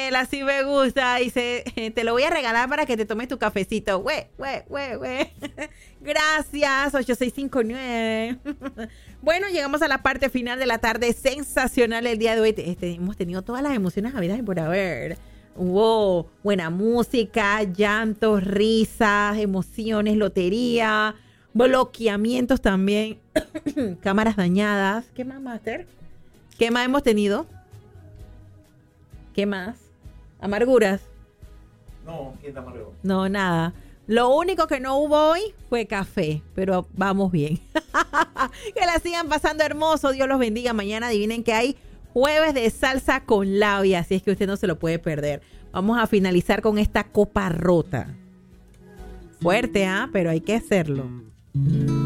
Daniela, así me gusta. Dice, te lo voy a regalar para que te tomes tu cafecito. Güey. Gracias, 8659. Bueno, llegamos a la parte final de la tarde sensacional el día de hoy. Hemos tenido todas las emociones habidas y por haber. Hubo buena música, llantos, risas, emociones, lotería, bloqueamientos también, cámaras dañadas. ¿Qué más, Master? ¿Qué más hemos tenido? ¿Qué más? ¿Amarguras? No, ¿quién te amargó? No, nada. Lo único que no hubo hoy fue café, pero vamos bien. Que la sigan pasando hermoso. Dios los bendiga. Mañana adivinen que hay jueves de salsa con labia, así es que usted no se lo puede perder. Vamos a finalizar con esta copa rota. Fuerte, ¿ah? Pero hay que hacerlo.